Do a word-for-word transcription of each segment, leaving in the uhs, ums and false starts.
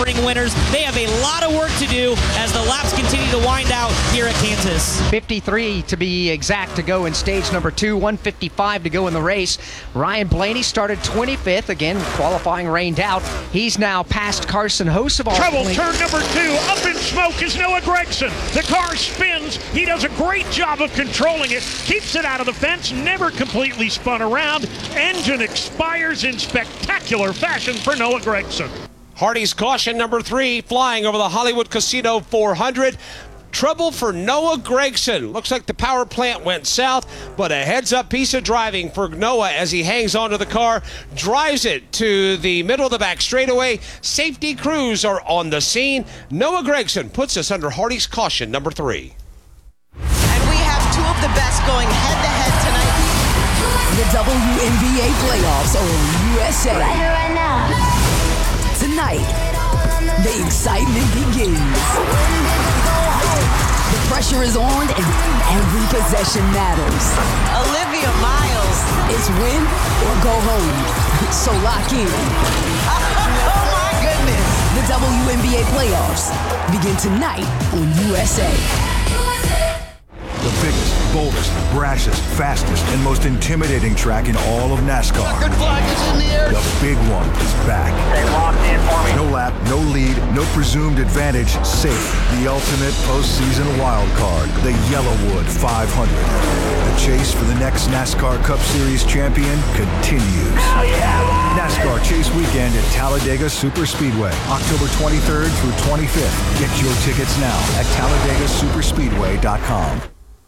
bring winners. They have a lot of work to do as the laps continue to wind out here at Kansas. fifty-three to be exact to go in stage number two, one fifty-five to go in the race. Ryan Blaney started twenty-fifth. Again, qualifying rained out. He's now past Carson Hocevar. Trouble, turn number two. Up in smoke is Noah Gragson. The car spins. He does a great job of controlling it. Keeps it out of the fence. Never completely spun around. Engine expires in spectacular fashion for Noah Gragson. Hardy's caution number three, flying over the Hollywood Casino four hundred. Trouble for Noah Gragson. Looks like the power plant went south, but a heads-up piece of driving for Noah as he hangs onto the car, drives it to the middle of the back straightaway. Safety crews are on the scene. Noah Gragson puts us under Hardy's caution number three. And we have two of the best going head-to-head tonight. The W N B A playoffs are on U S A. Right here, right now. Tonight, the excitement begins. The pressure is on and every possession matters. Olivia Miles. It's win or go home. So lock in. Oh my goodness. The W N B A playoffs begin tonight on U S A. The biggest, boldest, brashest, fastest, and most intimidating track in all of NASCAR. Good flag is in the air. The big one is back. Stay locked in for me. No lap, no lead, no presumed advantage, safe. The ultimate postseason wild card, the Yellowwood five hundred. The chase for the next NASCAR Cup Series champion continues. Oh, yeah. NASCAR Chase Weekend at Talladega Superspeedway, October twenty-third through twenty-fifth. Get your tickets now at talladega superspeedway dot com.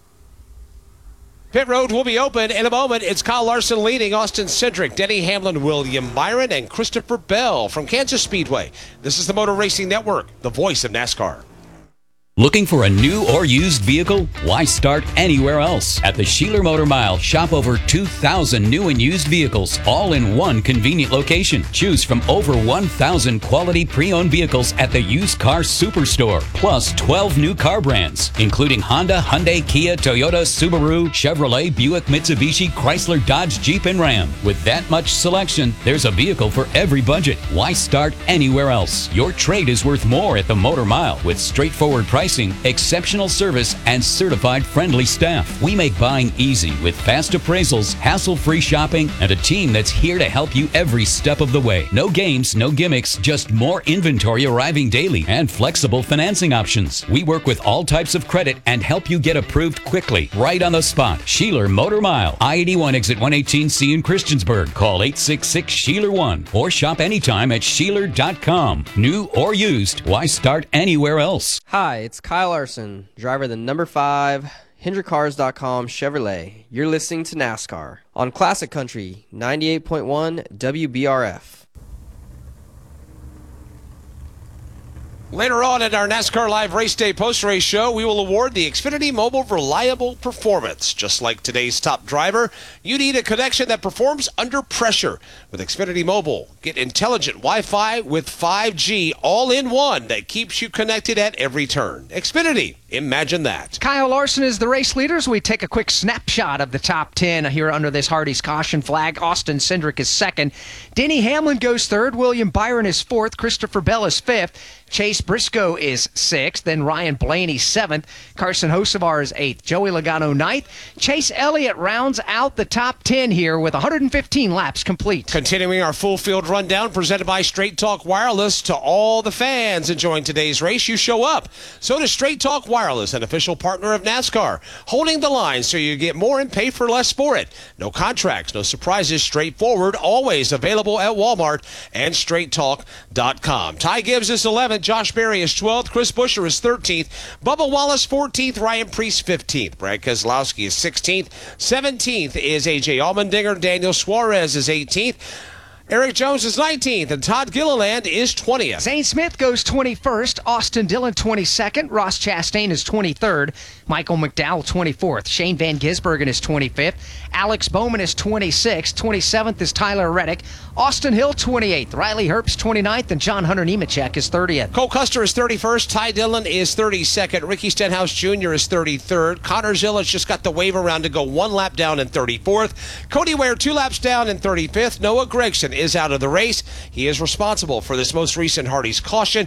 Pit road will be open in a moment. It's Kyle Larson leading, Austin Cindric, Denny Hamlin, William Byron, and Christopher Bell from Kansas Speedway. This is the Motor Racing Network, the voice of NASCAR. Looking for a new or used vehicle? Why start anywhere else? At the Sheeler Motor Mile, shop over two thousand new and used vehicles, all in one convenient location. Choose from over one thousand quality pre-owned vehicles at the Used Car Superstore, plus twelve new car brands, including Honda, Hyundai, Kia, Toyota, Subaru, Chevrolet, Buick, Mitsubishi, Chrysler, Dodge, Jeep, and Ram. With that much selection, there's a vehicle for every budget. Why start anywhere else? Your trade is worth more at the Motor Mile with straightforward pricing, exceptional service, and certified friendly staff. We make buying easy with fast appraisals, hassle-free shopping, and a team that's here to help you every step of the way. No games, no gimmicks, just more inventory arriving daily and flexible financing options. We work with all types of credit and help you get approved quickly, right on the spot. Sheeler Motor Mile, I eighty-one exit one eighteen C in Christiansburg. Call eight six six, Sheeler one or shop anytime at Sheeler dot com. New or used, why start anywhere else? Hi, it's Kyle Larson, driver of the number five Hendrick Cars dot com Chevrolet. You're listening to NASCAR on Classic Country ninety-eight point one W B R F. Later on in our NASCAR Live Race Day post-race show, we will award the Xfinity Mobile Reliable Performance. Just like today's top driver, you need a connection that performs under pressure. With Xfinity Mobile, get intelligent Wi-Fi with five G all-in-one that keeps you connected at every turn. Xfinity, imagine that. Kyle Larson is the race leader, so we take a quick snapshot of the top ten here under this Hardy's caution flag. Austin Cindric is second. Denny Hamlin goes third. William Byron is fourth. Christopher Bell is fifth. Chase Briscoe is sixth, then Ryan Blaney seventh, Carson Hocevar is eighth, Joey Logano ninth. Chase Elliott rounds out the top ten here with one hundred fifteen laps complete. Continuing our full field rundown presented by Straight Talk Wireless. To all the fans enjoying today's race, you show up. So does Straight Talk Wireless, an official partner of NASCAR, holding the line so you get more and pay for less for it. No contracts, no surprises, straightforward, always available at Walmart and straight talk dot com. Ty Gibbs is eleventh. Josh Berry is twelfth. Chris Buescher is thirteenth. Bubba Wallace fourteenth. Ryan Preece fifteenth. Brad Keselowski is sixteenth. seventeenth is A J Allmendinger. Daniel Suarez is eighteenth. Eric Jones is nineteenth, and Todd Gilliland is twentieth. Zane Smith goes twenty-first, Austin Dillon twenty-second, Ross Chastain is twenty-third, Michael McDowell twenty-fourth, Shane Van Gisbergen is twenty-fifth, Alex Bowman is twenty-sixth, twenty-seventh is Tyler Reddick, Austin Hill twenty-eighth, Riley Herbst twenty-ninth, and John Hunter Nemechek is thirtieth. Cole Custer is thirty-first, Ty Dillon is thirty-second, Ricky Stenhouse Junior is thirty-third, Connor Zillage just got the wave around to go one lap down in thirty-fourth, Cody Ware two laps down in thirty-fifth, Noah Gragson is out of the race. He is responsible for this most recent Hardy's caution.